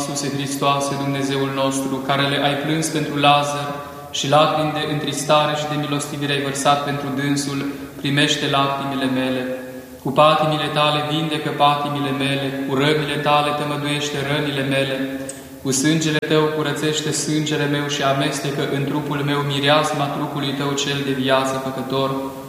Iisuse Hristoase, Dumnezeul nostru, care le-ai plâns pentru Lazar și lacrimi de întristare și de milostivire ai vărsat pentru dânsul, primește lacrimile mele. Cu patimile tale vindecă patimile mele, cu rănile tale tămăduiește rănile mele, cu sângele tău curățește sângele meu și amestecă în trupul meu mireasma trupului tău cel de viață făcător.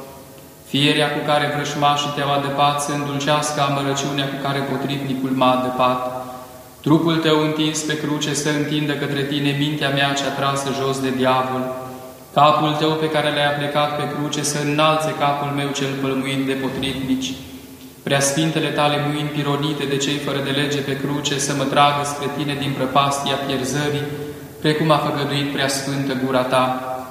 Fierea cu care vrășmașii te-au adăpat să îndulcească amărăciunea cu care potrivnicul m-a adăpat. Trupul tău întins pe cruce să întindă către tine mintea mea cea trasă jos de diavol. Capul tău pe care l-ai aplecat pe cruce să înalțe capul meu cel pălmuit de potrivnici. Preasfintele tale mâini pironite de cei fără de lege pe cruce să mă tragă spre tine din prăpastia pierzării, precum a făgăduit preasfântă gura ta.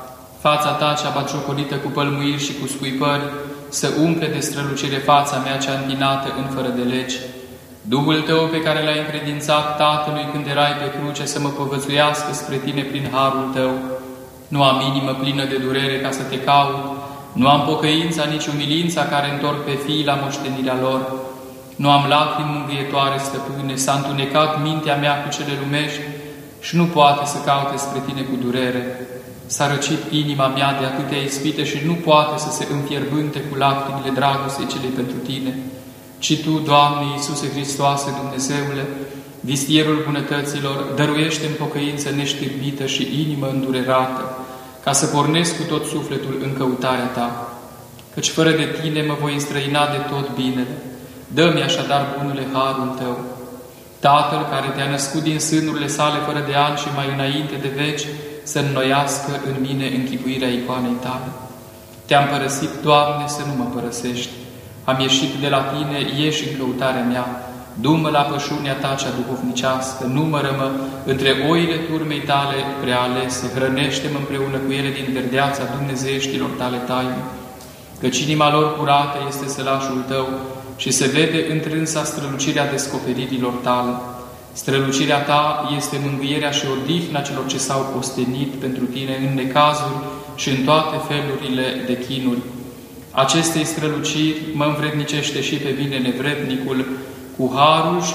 Fața ta cea batjocorită cu pălmuiri și cu scuipări să umple de strălucire fața mea cea întinată în fără de legi. Duhul tău pe care l-ai încredințat Tatălui când erai pe cruce să mă povățuiască spre tine prin harul tău. Nu am inimă plină de durere ca să te caut, nu am pocăința, nici umilința care întorc pe fii la moștenirea lor. Nu am lacrimi mângâietoare, stăpâne, s-a întunecat mintea mea cu cele lumești și nu poate să caute spre tine cu durere. S-a răcit inima mea de atâtea ispite și nu poate să se înfierbânte cu lacrimile dragostei celei pentru tine. Ci Tu, Doamne Iisuse Hristoase, Dumnezeule, vistierul bunătăților, dăruiește-mi pocăință neștirbită și inimă îndurerată, ca să pornesc cu tot sufletul în căutarea Ta. Căci fără de Tine mă voi înstrăina de tot binele. Dă-mi așadar, bunule, harul Tău. Tatăl care Te-a născut din sânurile sale fără de ani și mai înainte de veci, să înnoiască în mine închipuirea icoanei Tale. Te-am părăsit, Doamne, să nu mă părăsești. Am ieșit de la Tine, ieși în căutarea mea. Du-mă la pășunea Ta cea duhovnicească, numără-mă între oile turmei Tale prealese, hrănește-mă împreună cu ele din verdeața dumnezeieștilor Tale taine, căci inima lor curată este sălașul Tău și se vede întrânsa strălucirea descoperirilor Tale. Strălucirea Ta este mângâierea și odihna celor ce s-au ostenit pentru Tine în necazuri și în toate felurile de chinuri. Acestei străluciri mă învrednicește și pe mine nevrednicul, cu harul și